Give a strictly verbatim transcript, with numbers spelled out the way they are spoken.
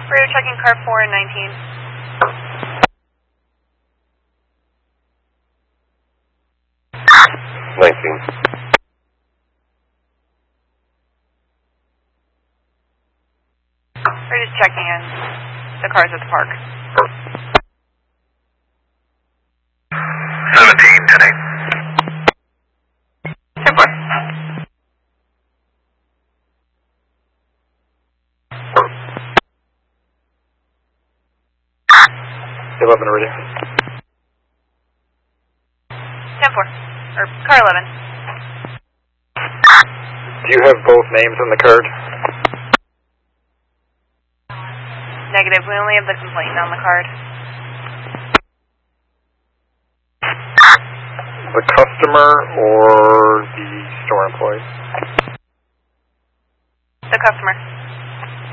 We're checking car four and nineteen. nineteen. We're just checking in the cars at the park. seventeen, ten eight. ten four. eleven already. ten four. Or car eleven. Do you have both names on the card? Negative. We only have the complaint on the card. The customer or the store employee? The customer.